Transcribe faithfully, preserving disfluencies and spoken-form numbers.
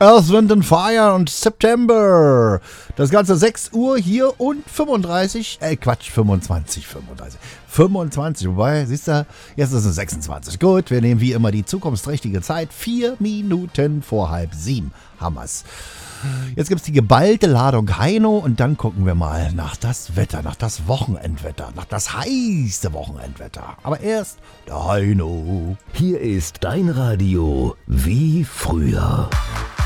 Earth, Wind and Fire und September. Das Ganze sechs Uhr hier und fünfunddreißig, äh Quatsch, fünfundzwanzig, fünfunddreißig, fünfundzwanzig, wobei, siehst du, jetzt ist es sechsundzwanzig. Gut, wir nehmen wie immer die zukunftsträchtige Zeit, vier Minuten vor halb sieben, Hammers. Jetzt gibt's die geballte Ladung Heino und dann gucken wir mal nach das Wetter, nach das Wochenendwetter, nach das heiße Wochenendwetter. Aber erst der Heino. Hier ist dein Radio wie früher.